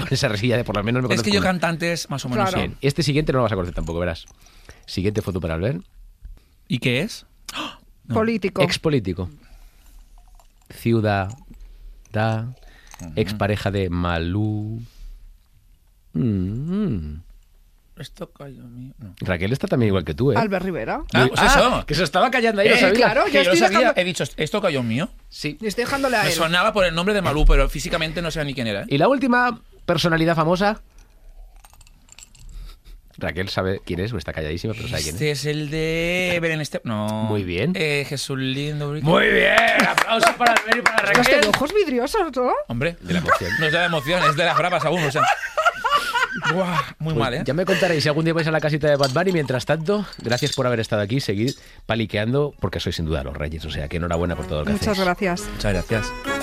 con esa risilla de por lo menos me Es que conozco yo uno. cantantes más o menos. Claro. Sí. Bien. Este siguiente no lo vas a conocer tampoco, verás. Siguiente foto para Albert. ¿Y qué es? No. Político. Expolítico. Ciudad. Expareja de Malú. Esto cayó mío. No. Raquel está también igual que tú, ¿eh? Albert Rivera. Ah, pues eso. Que se estaba callando ahí, lo sabía. claro. Que yo yo lo estoy sabía. dejando- He dicho, ¿esto cayó mío? Sí. Y estoy dejándole a Me él. sonaba por el nombre de Malú, pero físicamente no sé ni quién era. Y la última personalidad famosa. Raquel sabe quién es, o está calladísima, pero sabe quién Este es. es el de Belén Esteban. No. Muy bien. Jesús Lindo. Muy bien. Aplausos para Albert y para Los Raquel. tengo ojos vidriosos, ¿no? Hombre, De la emoción. no es de la emoción, es de las bravas aún. O sea. Buah, muy Pues mal, ¿eh? ya me contaréis si algún día vais a la casita de Bad Bunny. Mientras tanto, gracias por haber estado aquí. Seguid paliqueando porque sois sin duda los reyes. O sea, que enhorabuena por todo lo que Muchas hacéis. gracias. Muchas gracias.